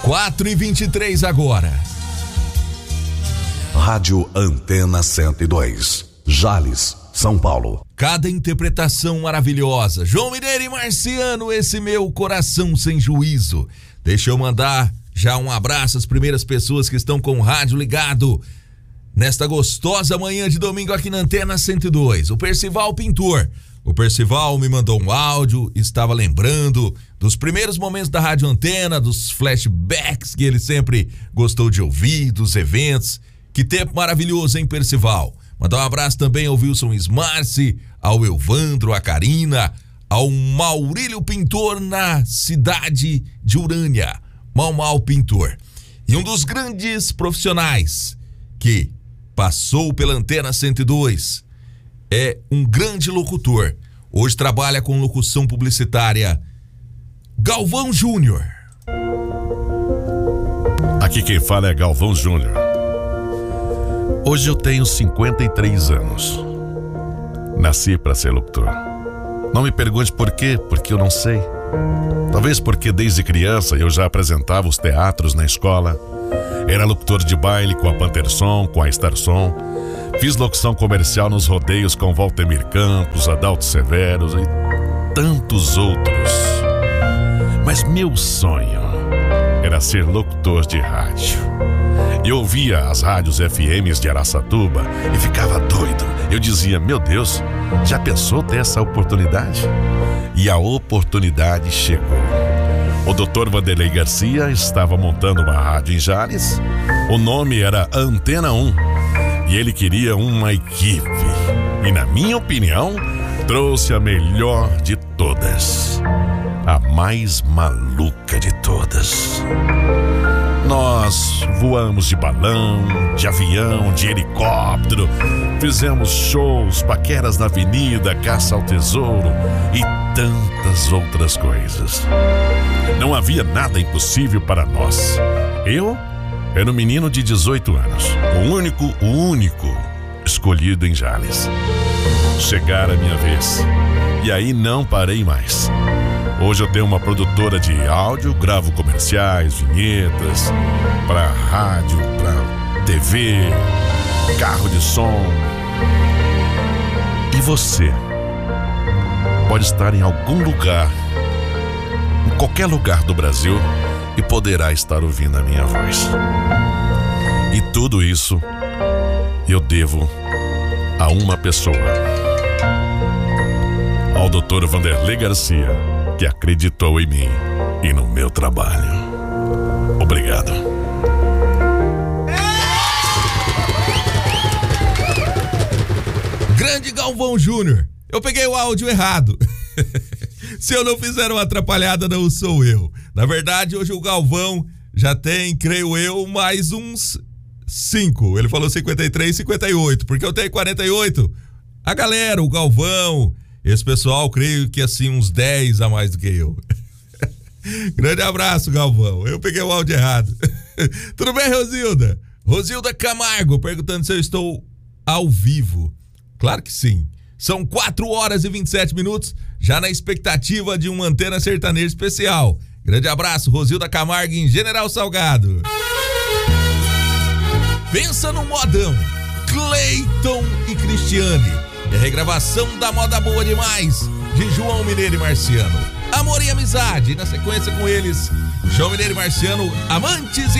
4h23 agora. Rádio Antena 102, Jales, São Paulo. Cada interpretação maravilhosa. João Mineiro e Marciano, esse meu coração sem juízo. Deixa eu mandar já um abraço às primeiras pessoas que estão com o rádio ligado nesta gostosa manhã de domingo aqui na Antena 102. O Percival Pintor. O Percival me mandou um áudio, estava lembrando dos primeiros momentos da Rádio Antena, dos flashbacks que ele sempre gostou de ouvir, dos eventos. Que tempo maravilhoso, hein, Percival? Mandar um abraço também ao Wilson Smarce, ao Elvandro, a Karina, ao Maurílio Pintor na cidade de Urânia. Mau Pintor. E um dos grandes profissionais que passou pela Antena 102 é um grande locutor. Hoje trabalha com locução publicitária. Galvão Júnior. Aqui quem fala é Galvão Júnior. Hoje eu tenho 53 anos. Nasci para ser locutor. Não me pergunte por quê, porque eu não sei. Talvez porque desde criança eu já apresentava os teatros na escola. Era locutor de baile com a Panterson, com a Starson. Fiz locução comercial nos rodeios com Valtemir Campos, Adalto Severos e tantos outros. Mas meu sonho era ser locutor de rádio. Eu ouvia as rádios FMs de Araçatuba e ficava doido. Eu dizia, meu Deus, já pensou ter essa oportunidade? E a oportunidade chegou. O Dr. Vanderlei Garcia estava montando uma rádio em Jales. O nome era Antena 1. E ele queria uma equipe. E na minha opinião, trouxe a melhor de todas. A mais maluca de todas. Nós voamos de balão, de avião, de helicóptero. Fizemos shows, paqueras na avenida, caça ao tesouro e tantas outras coisas. Não havia nada impossível para nós. Eu era um menino de 18 anos, o único escolhido em Jales. Chegara a minha vez, e aí não parei mais. Hoje eu tenho uma produtora de áudio, gravo comerciais, vinhetas, para rádio, para TV, carro de som. E você pode estar em algum lugar, em qualquer lugar do Brasil, e poderá estar ouvindo a minha voz. E tudo isso eu devo a uma pessoa, ao Dr. Vanderlei Garcia, que acreditou em mim e no meu trabalho. Obrigado. Grande Galvão Júnior. Eu peguei o áudio errado. Se eu não fizer uma atrapalhada, não sou eu. Na verdade, hoje o Galvão já tem, creio eu, mais uns 5. Ele falou 53, 58, porque eu tenho 48. A galera, o Galvão, esse pessoal, creio que assim, uns 10 a mais do que eu. Grande abraço, Galvão. Eu peguei o áudio errado. Tudo bem, Rosilda? Rosilda Camargo, perguntando se eu estou ao vivo. Claro que sim. São 4h27, já na expectativa de uma Antena Sertaneja especial. Grande abraço, Rosilda Camargo em General Salgado. Pensa no modão, Cleiton e Cristiane. É a regravação da moda boa demais, de João Mineiro e Marciano. Amor e amizade, e na sequência com eles, João Mineiro e Marciano, Amantes e